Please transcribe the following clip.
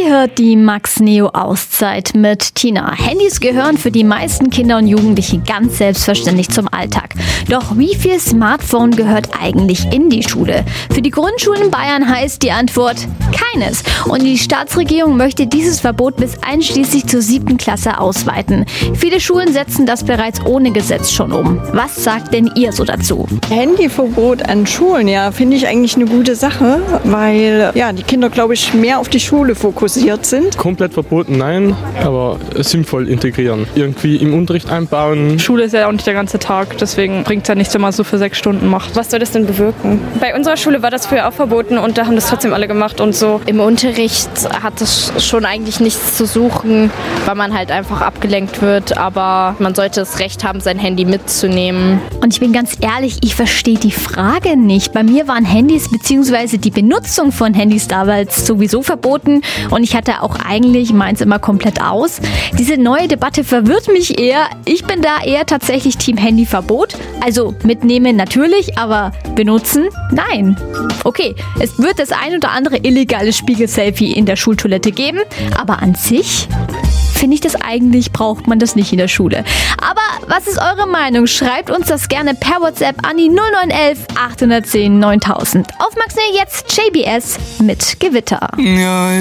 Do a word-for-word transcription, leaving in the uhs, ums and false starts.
hört die Max Neo Auszeit mit Tina. Handys gehören für die meisten Kinder und Jugendliche ganz selbstverständlich zum Alltag. Doch wie viel Smartphone gehört eigentlich in die Schule? Für die Grundschulen in Bayern heißt die Antwort keines. Und die Staatsregierung möchte dieses Verbot bis einschließlich zur siebten Klasse ausweiten. Viele Schulen setzen das bereits ohne Gesetz schon um. Was sagt denn ihr so dazu? Handyverbot an Schulen, ja, finde ich eigentlich eine gute Sache, weil ja, die Kinder, glaube ich, mehr auf die Schule fokussiert sind. Komplett verboten, nein, aber sinnvoll integrieren. Irgendwie im Unterricht einbauen. Schule ist ja auch nicht der ganze Tag, deswegen bringt es ja nichts, wenn man so für sechs Stunden macht. Was soll das denn bewirken? Bei unserer Schule war das früher auch verboten und da haben das trotzdem alle gemacht und so. Im Unterricht hat es schon eigentlich nichts zu suchen, weil man halt einfach abgelenkt wird, aber man sollte das Recht haben, sein Handy mitzunehmen. Und ich bin ganz ehrlich, ich verstehe die Frage nicht. Bei mir waren Handys bzw. die Benutzung von Handys damals sowieso verboten und ich hatte auch eigentlich meins immer komplett aus. Diese neue Debatte verwirrt mich eher. Ich bin da eher tatsächlich Team Handyverbot. Also mitnehmen natürlich, aber benutzen? Nein. Okay, es wird das ein oder andere illegale Spiegel-Selfie in der Schultoilette geben, aber an sich finde ich das eigentlich, braucht man das nicht in der Schule. Aber was ist eure Meinung? Schreibt uns das gerne per WhatsApp an die null neun eins achthundertzehn neuntausend. Auf Max Neo jetzt J B S mit Gewitter. Ja,